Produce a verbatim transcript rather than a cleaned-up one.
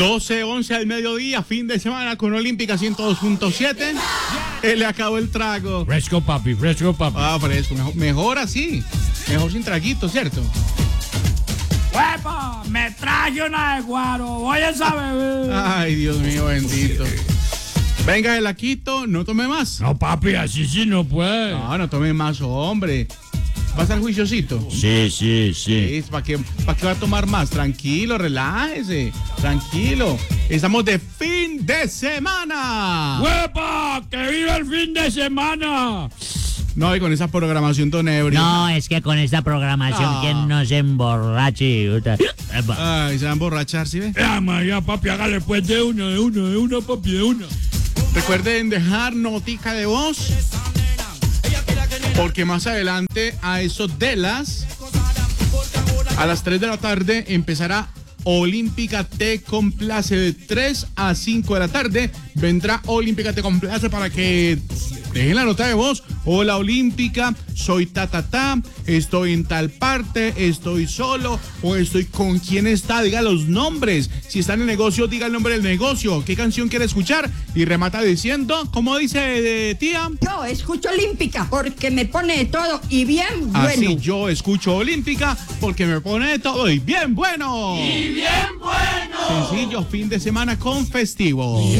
doce, once al mediodía, fin de semana con Olímpica ciento dos punto siete. Él le acabó el trago. Fresco, papi, fresco, papi. Ah, fresco. Mejor, mejor así. Mejor sin traguito, ¿cierto? ¡Huepa! Me traje una de guaro. Voy a saber. Ay, Dios mío, bendito. Venga, el Aquito, no tome más. No, papi, así sí no puede. No, no tome más, hombre. ¿Va a estar juiciosito? Sí, sí, sí. ¿Para qué, ¿Para qué va a tomar más? Tranquilo, relájese. Tranquilo. Estamos de fin de semana. ¡Huepa! ¡Que viva el fin de semana! No, y con esa programación tan ebria. No, es que con esta programación, Ah. ¿quién no se emborrache? Ay, se va a emborrachar, ¿sí ve? Ya, María, papi, hágale pues de una, de una, de una, papi, de una. Recuerden dejar notica de voz, porque más adelante, a eso de las... A las tres de la tarde empezará Olímpica Te Complace. De tres a cinco de la tarde vendrá Olímpica Te Complace para que dejen la nota de voz. Hola Olímpica, soy ta ta ta, estoy en tal parte, estoy solo o estoy con quién está. Diga los nombres. Si está en el negocio, diga el nombre del negocio. ¿Qué canción quiere escuchar? Y remata diciendo, ¿cómo dice eh, tía? Yo escucho Olímpica porque me pone de todo y bien bueno. Así yo escucho Olímpica porque me pone todo y bien bueno. ¡Y bien bueno! Sencillo, fin de semana con festivo.